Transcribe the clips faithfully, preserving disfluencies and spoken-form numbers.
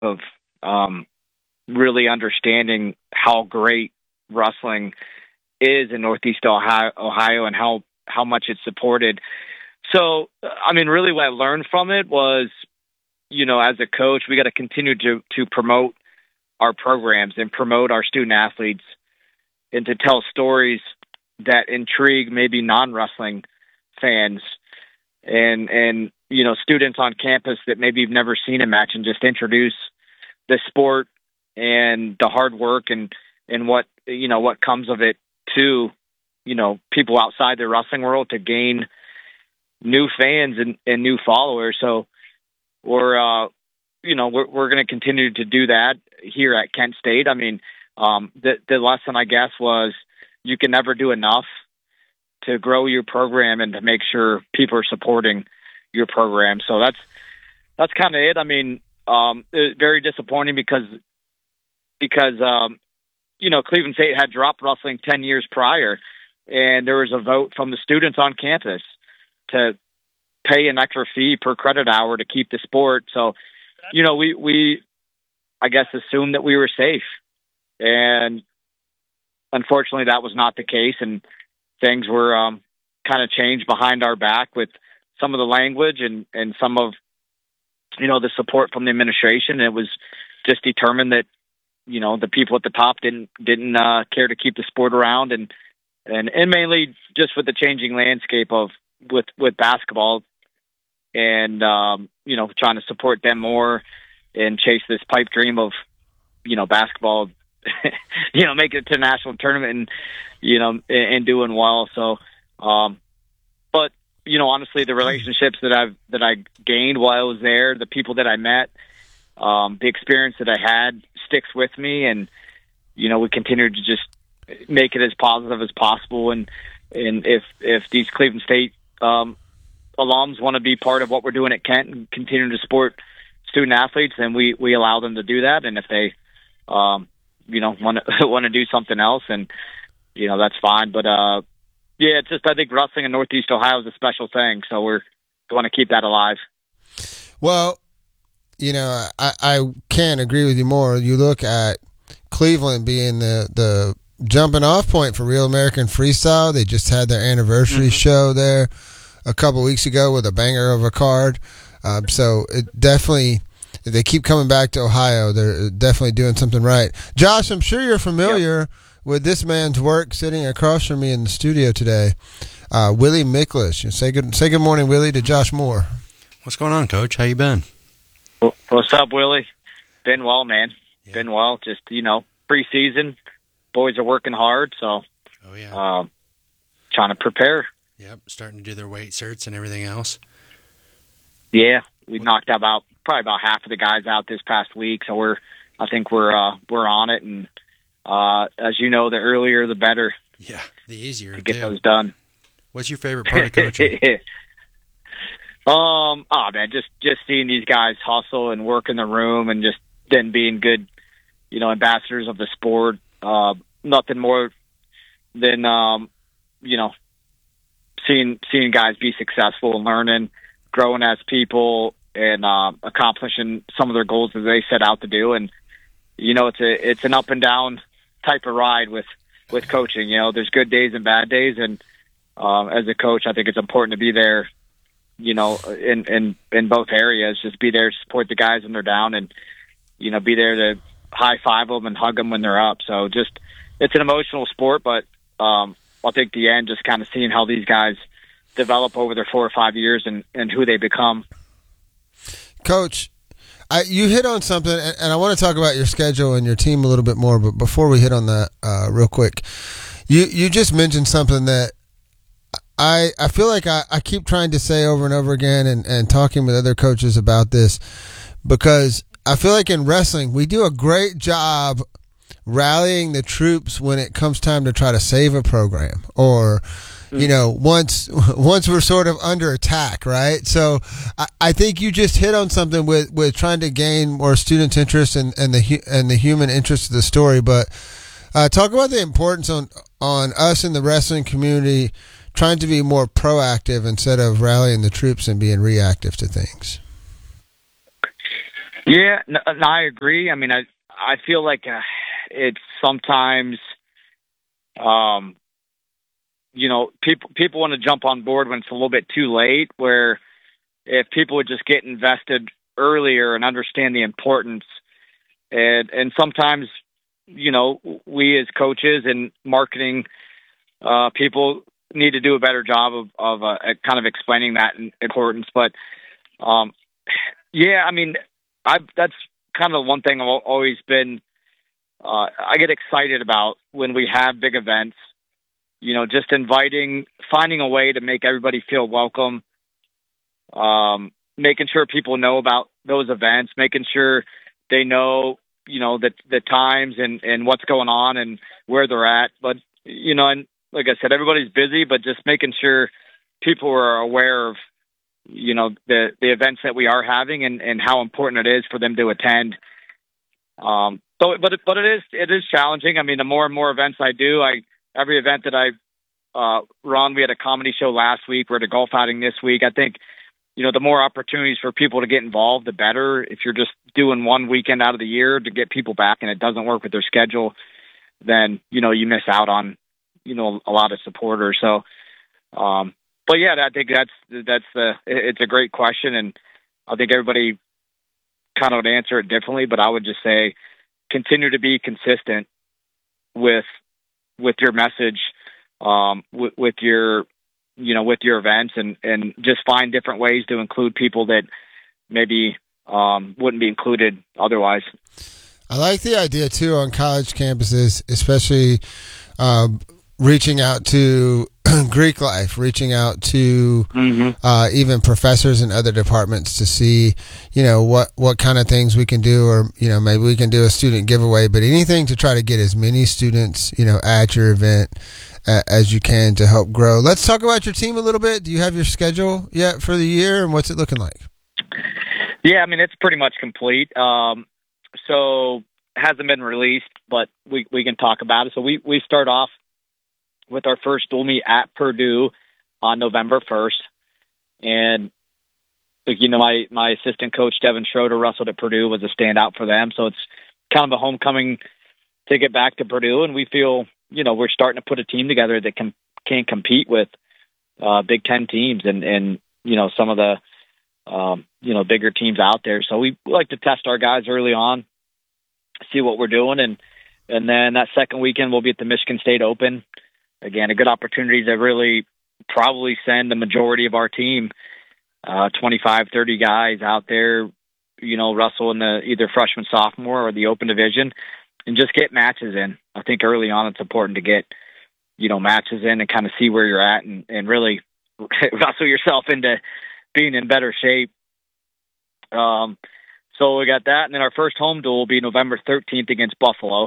of um, really understanding how great wrestling is in Northeast Ohio, Ohio and how, how much it's supported. So, I mean, really what I learned from it was, you know, as a coach, we got to continue to, to promote our programs and promote our student athletes and to tell stories that intrigue maybe non-wrestling fans and, and, you know, students on campus that maybe have never seen a match, and just introduce the sport and the hard work and, and what, you know, what comes of it to, you know, people outside the wrestling world to gain new fans and, and new followers. So we're, uh, you know, we're, we're going to continue to do that here at Kent State. I mean, um, the, the lesson, I guess, was you can never do enough to grow your program and to make sure people are supporting your program. So that's, that's kind of it. I mean, um, it's very disappointing because, because, um, you know, Cleveland State had dropped wrestling ten years prior, and there was a vote from the students on campus to pay an extra fee per credit hour to keep the sport. So, you know, we, we, I guess, assumed that we were safe, and unfortunately that was not the case. And things were um, kind of changed behind our back with some of the language and, and some of, you know, the support from the administration. It was just determined that, you know, the people at the top didn't, didn't uh, care to keep the sport around, and, and, and mainly just with the changing landscape of, with, with basketball and, um, you know, trying to support them more and chase this pipe dream of, you know, basketball, you know, make it to a national tournament and, you know, and, and doing well. So, um, but, you know, honestly, the relationships that I've, that I gained while I was there, the people that I met, um, the experience that I had sticks with me. And, you know, we continue to just make it as positive as possible. And, and if, if these Cleveland State, um, alums want to be part of what we're doing at Kent and continue to support student athletes, then we, we allow them to do that. And if they, um, you know, want to, want to do something else, and, you know, that's fine. But, uh, yeah, it's just, I think wrestling in Northeast Ohio is a special thing. So we're going to keep that alive. Well, you know, I, I can't agree with you more. You look at Cleveland being the, the jumping off point for Real American Freestyle. They just had their anniversary mm-hmm. show there a couple weeks ago with a banger of a card. Um, so it definitely, they keep coming back to Ohio. They're definitely doing something right. Josh, I'm sure you're familiar yep. with this man's work sitting across from me in the studio today. Uh, Willie Miklish. Say good, say good morning, Willie, to Josh Moore. What's going on, Coach? How you been? What's up, Willie? Been well, man. Yeah. Been well. Just, you know, preseason. Boys are working hard, so oh yeah, um, trying to prepare. Yep, starting to do their weight certs and everything else. Yeah, we knocked out about probably about half of the guys out this past week, so we're I think we're uh, we're on it, and uh, as you know, the earlier the better. Yeah, the easier to get too. those done. What's your favorite part of coaching? um, oh man, just just seeing these guys hustle and work in the room, and just then being good, you know, ambassadors of the sport. Uh, nothing more than um, you know, seeing seeing guys be successful and learning, growing as people, and uh, accomplishing some of their goals that they set out to do. And you know, it's a it's an up and down type of ride with with coaching. You know, there's good days and bad days, and um, as a coach, I think it's important to be there. You know, in in in both areas, just be there to support the guys when they're down, and you know, be there to high five them and hug them when they're up. So just, it's an emotional sport, but um, I think the end, just kind of seeing how these guys develop over their four or five years and, and who they become. Coach, I, you hit on something, and, and I want to talk about your schedule and your team a little bit more, but before we hit on that uh, real quick, you, you just mentioned something that I, I feel like I, I keep trying to say over and over again, and, and talking with other coaches about this, because I feel like in wrestling, we do a great job rallying the troops when it comes time to try to save a program, or, you know, once once we're sort of under attack, right? So I, I think you just hit on something with, with trying to gain more students' interest and, and the and the human interest of the story. But uh, talk about the importance on on us in the wrestling community trying to be more proactive instead of rallying the troops and being reactive to things. Yeah, no, no, I agree. I mean, I I feel like uh, it's sometimes, um, you know, people people want to jump on board when it's a little bit too late. Where if people would just get invested earlier and understand the importance, and and sometimes, you know, we as coaches and marketing uh, people need to do a better job of of uh, kind of explaining that importance. But um, yeah, I mean, I that's kind of one thing I've always been. Uh, I get excited about when we have big events. You know, just inviting, finding a way to make everybody feel welcome. Um, making sure people know about those events, making sure they know, you know, the the times and and what's going on and where they're at. But you know, and like I said, everybody's busy, but just making sure people are aware of, you know, the, the events that we are having and, and how important it is for them to attend. Um, so, but, it, but it is, it is challenging. I mean, the more and more events I do, I, every event that I, uh, run, we had a comedy show last week. We're at a golf outing this week. I think, you know, the more opportunities for people to get involved, the better. If you're just doing one weekend out of the year to get people back and it doesn't work with their schedule, then, you know, you miss out on, you know, a lot of supporters. So, um, but yeah, I think that's, that's the, it's a great question. And I think everybody kind of would answer it differently, but I would just say, continue to be consistent with, with your message, um, with, with your, you know, with your events and, and just find different ways to include people that maybe, um, wouldn't be included otherwise. I like the idea too on college campuses, especially, um, reaching out to Greek life, reaching out to mm-hmm. uh, even professors in other departments to see, you know, what, what kind of things we can do, or, you know, maybe we can do a student giveaway, but anything to try to get as many students, you know, at your event uh, as you can to help grow. Let's talk about your team a little bit. Do you have your schedule yet for the year, and what's it looking like? Yeah, I mean, it's pretty much complete. Um, so it hasn't been released, but we, we can talk about it. So we, we start off with our first dual meet at Purdue on November first. And, you know, my, my assistant coach, Devin Schroeder, wrestled at Purdue, was a standout for them. So it's kind of a homecoming to get back to Purdue. And we feel, you know, we're starting to put a team together that can, can compete with uh, Big Ten teams and, and, you know, some of the, um, you know, bigger teams out there. So we like to test our guys early on, see what we're doing. And, and then that second weekend, we'll be at the Michigan State Open. Again, a good opportunity to really probably send the majority of our team, uh, twenty-five, thirty guys out there, you know, wrestle in the either freshman, sophomore or the open division and just get matches in. I think early on it's important to get, you know, matches in and kind of see where you're at and, and really wrestle yourself into being in better shape. Um, so we got that. And then our first home duel will be November thirteenth against Buffalo.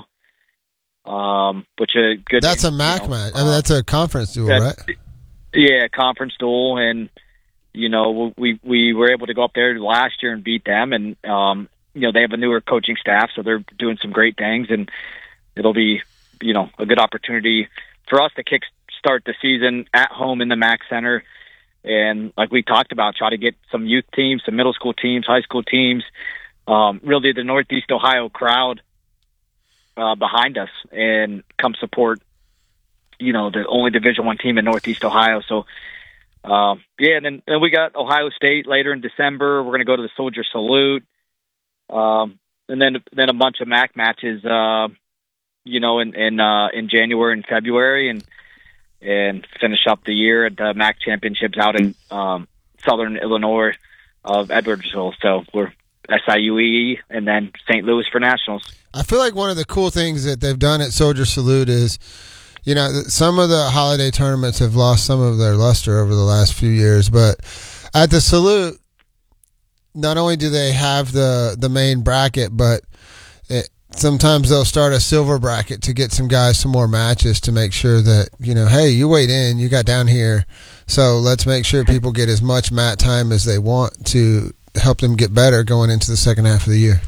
Um, which a good. That's a M A C you know, match. I mean, that's a conference duel, that, right? Yeah, conference duel, and you know, we we were able to go up there last year and beat them, and um, you know, they have a newer coaching staff, so they're doing some great things, and it'll be, you know, a good opportunity for us to kick start the season at home in the M A C Center, and like we talked about, try to get some youth teams, some middle school teams, high school teams, um, really the Northeast Ohio crowd. Uh, behind us and come support, you know, the only Division One team in Northeast Ohio. So, uh, yeah, and then, then we got Ohio State later in December. We're going to go to the Soldier Salute, um, and then then a bunch of M A C matches, uh, you know, in in, uh, in January and February, and and finish up the year at the M A C championships out in um, Southern Illinois of Edwardsville. So we're S I U E and then Saint Louis for nationals. I feel like one of the cool things that they've done at Soldier Salute is, you know, some of the holiday tournaments have lost some of their luster over the last few years, but at the Salute, not only do they have the, the main bracket, but it, sometimes they'll start a silver bracket to get some guys some more matches to make sure that, you know, hey, you weighed in, you got down here, so let's make sure people get as much mat time as they want to help them get better going into the second half of the year.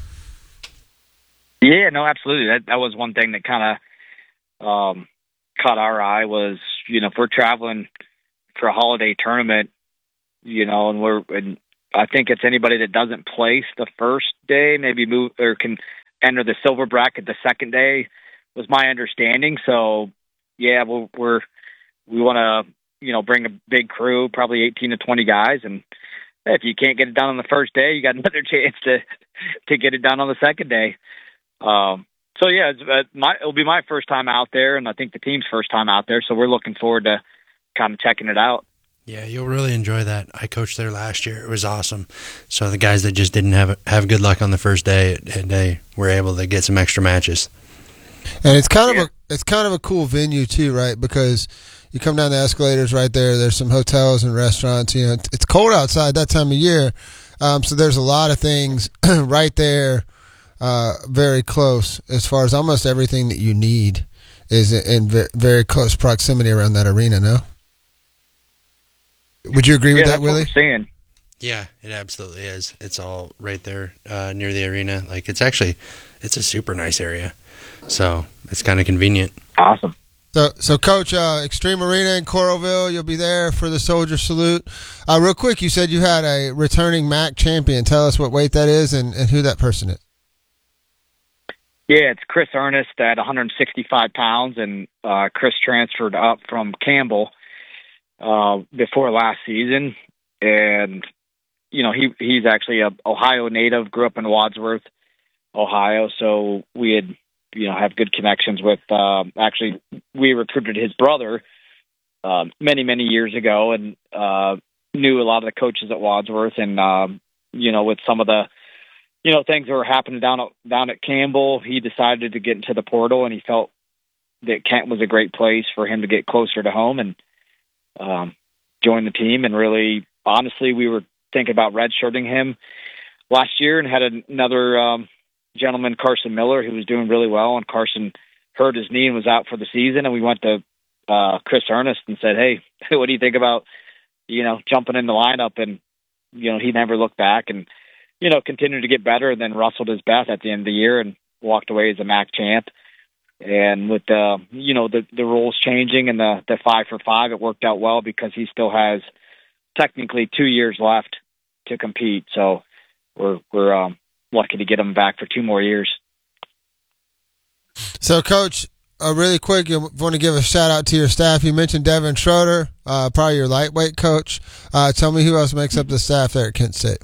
Yeah, no, absolutely. That that was one thing that kind of um, caught our eye was, you know, if we're traveling for a holiday tournament, you know, and we're, and I think it's anybody that doesn't place the first day, maybe move or can enter the silver bracket the second day, was my understanding. So, yeah, we'll, we're we want to you know bring a big crew, probably eighteen to twenty guys, and if you can't get it done on the first day, you got another chance to to get it done on the second day. Um, so yeah, it's, uh, my, it'll be my first time out there, and I think the team's first time out there. So we're looking forward to kind of checking it out. Yeah, you'll really enjoy that. I coached there last year. It was awesome. So the guys that just didn't have have good luck on the first day, they were able to get some extra matches. And it's kind Yeah. of a it's kind of a cool venue too, right? Because you come down the escalators right there. There's some hotels and restaurants. You know, it's- it's cold outside that time of year, um, so there's a lot of things right there, uh, very close. As far as almost everything that you need is in ve- very close proximity around that arena. No, would you agree Yeah, with that, that's what Willie? we're seeing. Yeah, it absolutely is. It's all right there uh, near the arena. Like, it's actually, it's a super nice area. So it's kind of convenient. Awesome. So, so Coach, uh, Extreme Arena in Coralville, you'll be there for the Soldier Salute. Uh, real quick, you said you had a returning M A C champion. Tell us what weight that is and, and who that person is. Yeah, it's Chris Ernest at one hundred sixty-five pounds, and uh, Chris transferred up from Campbell uh, before last season, and you know he he's actually a Ohio native, grew up in Wadsworth, Ohio, so we had you know have good connections with. Uh, actually, we recruited his brother uh, many many years ago, and uh, knew a lot of the coaches at Wadsworth, and um, you know with some of the you know, things that were happening down at, down at Campbell, he decided to get into the portal, and he felt that Kent was a great place for him to get closer to home and um, join the team. And really, honestly, we were thinking about redshirting him last year and had another um, gentleman, Carson Miller, who was doing really well. And Carson hurt his knee and was out for the season. And we went to uh, Chris Ernest and said, hey, what do you think about, you know, jumping in the lineup? And, you know, he never looked back and, you know, continued to get better, and then wrestled his best at the end of the year and walked away as a M A C champ. And with the, you know, the, the rules changing and the, the five for five, it worked out well because he still has technically two years left to compete. So we're, we're um, lucky to get him back for two more years. So, Coach, uh, really quick, you want to give a shout out to your staff. You mentioned Devin Schroeder, uh, probably your lightweight coach. Uh, tell me who else makes up the staff there at Kent State.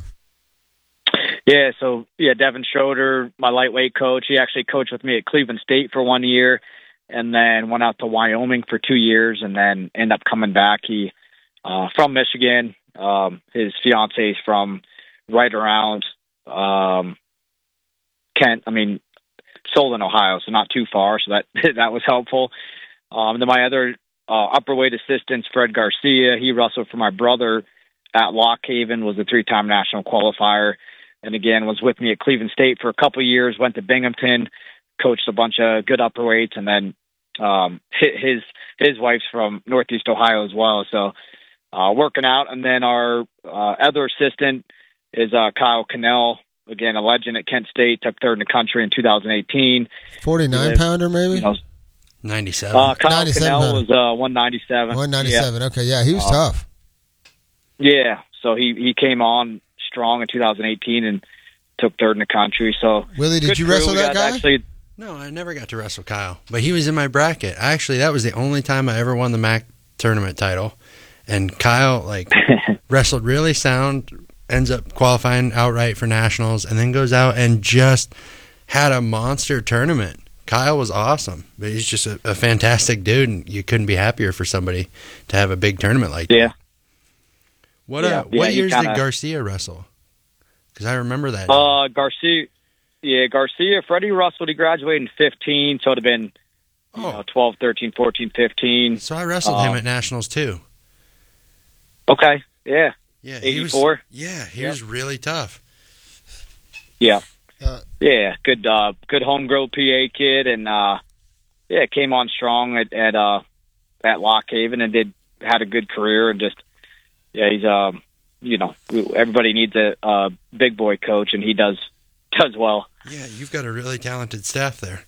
Yeah, so, yeah, Devin Schroeder, my lightweight coach. He actually coached with me at Cleveland State for one year and then went out to Wyoming for two years and then ended up coming back. He uh, from Michigan. Um, his fiance is from right around um, Kent. I mean, Solon, Ohio, so not too far, so that that was helpful. Um, then my other uh, upperweight assistant, Fred Garcia. He wrestled for my brother at Lock Haven, was a three-time national qualifier. And again, was with me at Cleveland State for a couple of years, went to Binghamton, coached a bunch of good upperweights, and then um, his his wife's from Northeast Ohio as well. So uh, working out. And then our uh, other assistant is uh, Kyle Cannell, again, a legend at Kent State, took third in the country in two thousand eighteen. forty-nine pounder, maybe? You know, ninety-seven. uh, Kyle ninety-seven Cannell pounder. was uh, one ninety-seven. one ninety-seven. Okay, yeah, he was Uh, tough. Yeah. yeah, so he, he came on strong in two thousand eighteen and took third in the country. So Willie, did good you crew. wrestle We that got guy? Actually, No, I never got to wrestle Kyle, but he was in my bracket. Actually, that was the only time I ever won the M A C tournament title. And Kyle, like, wrestled really sound, ends up qualifying outright for nationals, and then goes out and just had a monster tournament. Kyle was awesome, but he's just a, a fantastic dude, and you couldn't be happier for somebody to have a big tournament like that. yeah. What Yeah, uh, yeah, what he years kinda- did Garcia wrestle? Because I remember that. Uh, Garcia, yeah, Garcia, Freddie wrestled, he graduated in fifteen, so it would have been you oh, know, twelve, thirteen, fourteen, fifteen. so I wrestled him uh, at nationals too. Okay, yeah, Yeah, he was. eighty-four. Yeah, he Yeah. was really tough. yeah. Uh, Yeah, good uh, good homegrown P A kid, and uh, yeah, came on strong at at, uh, at Lock Haven and did had a good career, and just, yeah, he's, um, you know, everybody needs a, a big boy coach, and he does does well. Yeah, you've got a really talented staff there.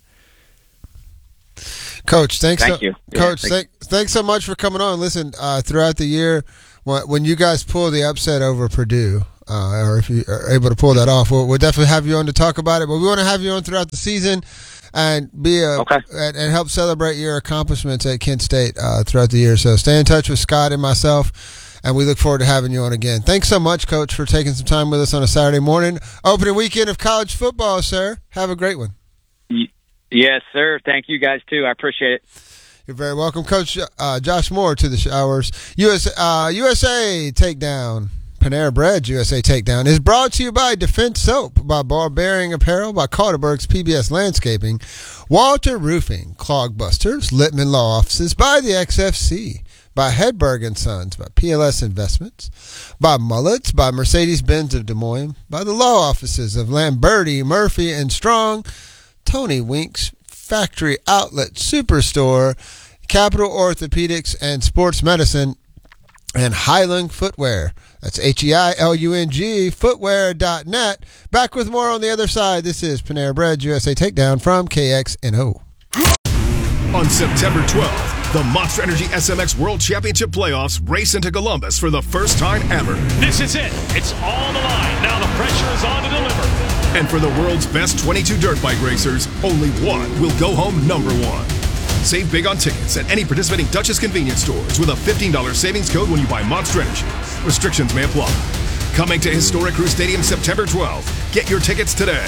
Coach, thanks. Thank so, you. Yeah, Coach, thank- thank, thanks so much for coming on. Listen, uh, throughout the year, when, when you guys pull the upset over Purdue, uh, or if you are able to pull that off, we'll, we'll definitely have you on to talk about it. But we want to have you on throughout the season and be a okay. and, and help celebrate your accomplishments at Kent State uh, throughout the year. So stay in touch with Scott and myself, and we look forward to having you on again. Thanks so much, Coach, for taking some time with us on a Saturday morning, opening weekend of college football, sir. Have a great one. Yes, sir. Thank you guys too. I appreciate it. You're very welcome. Coach uh, Josh Moore to the Showers. U S, uh, U S A Takedown, Panera Bread U S A Takedown is brought to you by Defense Soap, by Barbarian Apparel, by Calderberg's P B S Landscaping, Walter Roofing, Clogbusters, Littman Law Offices, by the X F C, by Hedberg and Sons, by P L S Investments, by Mullets, by Mercedes-Benz of Des Moines, by the law offices of Lamberti, Murphy, and Strong, Tony Winks, Factory Outlet Superstore, Capital Orthopedics and Sports Medicine, and Highland Footwear. That's H E I L U N G, footwear dot net. Back with more on the other side. This is Panera Bread U S A Takedown from K X N O. On September twelfth, the Monster Energy S M X World Championship Playoffs race into Columbus for the first time ever. This is it. It's all on the line. Now the pressure is on to deliver. And for the world's best twenty-two dirt bike racers, only one will go home number one. Save big on tickets at any participating Dutchess convenience stores with a fifteen dollars savings code when you buy Monster Energy. Restrictions may apply. Coming to Historic Crew Stadium September twelfth. Get your tickets today.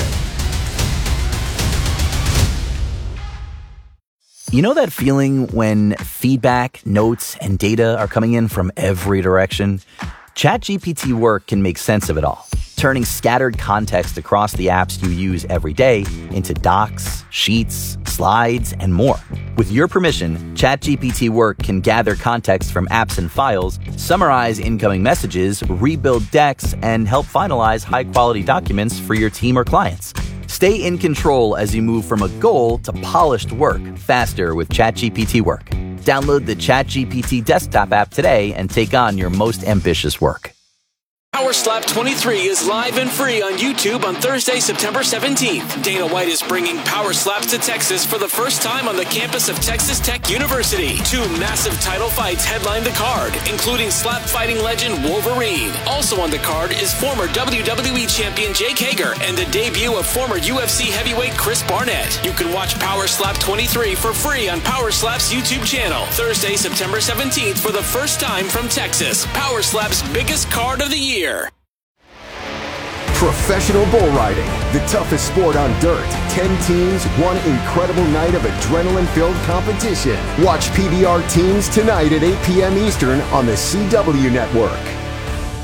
You know that feeling when feedback, notes, and data are coming in from every direction? ChatGPT Work can make sense of it all, turning scattered context across the apps you use every day into docs, sheets, slides, and more. With your permission, ChatGPT Work can gather context from apps and files, summarize incoming messages, rebuild decks, and help finalize high-quality documents for your team or clients. Stay in control as you move from a goal to polished work faster with ChatGPT Work. Download the ChatGPT desktop app today and take on your most ambitious work. Power Slap twenty-three is live and free on YouTube on Thursday, September seventeenth. Dana White is bringing Power Slaps to Texas for the first time on the campus of Texas Tech University. Two massive title fights headline the card, including slap fighting legend Wolverine. Also on the card is former W W E champion Jake Hager and the debut of former U F C heavyweight Chris Barnett. You can watch Power Slap twenty-three for free on Power Slap's YouTube channel. Thursday, September seventeenth for the first time from Texas. Power Slap's biggest card of the year. Professional bull riding, the toughest sport on dirt. Ten teams, one incredible night of adrenaline-filled competition. Watch P B R Teams tonight at eight p.m. Eastern on the C W Network.